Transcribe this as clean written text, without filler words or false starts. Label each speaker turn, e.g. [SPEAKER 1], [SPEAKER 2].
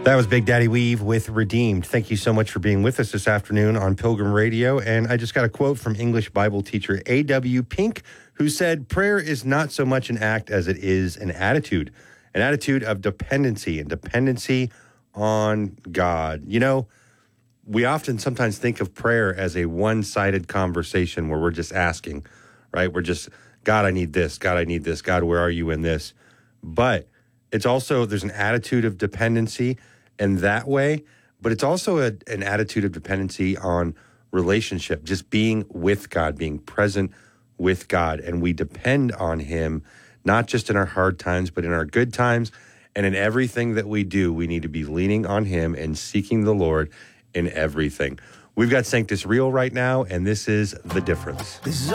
[SPEAKER 1] That was Big Daddy Weave with Redeemed. Thank you so much for being with us this afternoon on Pilgrim Radio. And I just got a quote from English Bible teacher A.W. Pink, who said, prayer is not so much an act as it is an attitude of dependency and dependency on God. You know, we often sometimes think of prayer as a one-sided conversation where we're just asking, right? We're just, God, I need this. God, I need this. God, where are you in this? But it's also, there's an attitude of dependency in that way, but it's also an attitude of dependency on relationship, just being with God, being present with God. And we depend on him, not just in our hard times, but in our good times. And in everything that we do, we need to be leaning on him and seeking the Lord in everything. We've got Sanctus Real right now, and this is The Difference.